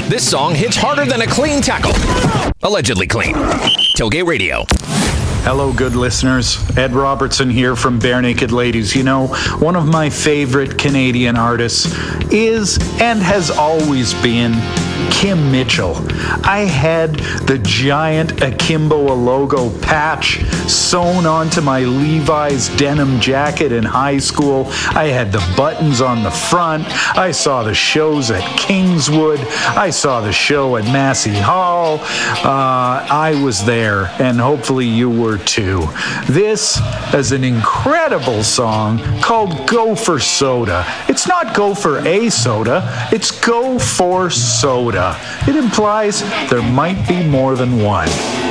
This song hits harder than a clean tackle. Allegedly clean. Tailgate Radio. Hello, good listeners. Ed Robertson here from Bare Naked Ladies. You know, one of my favorite Canadian artists is and has always been Kim Mitchell. I had the giant Akimbo logo patch sewn onto my Levi's denim jacket in high school. I had the buttons on the front. I saw the shows at Kingswood. I saw the show at Massey Hall. I was there, and hopefully you were too. This is an incredible song called Go for Soda. It's not go for a soda, it's go for soda. It implies there might be more than one.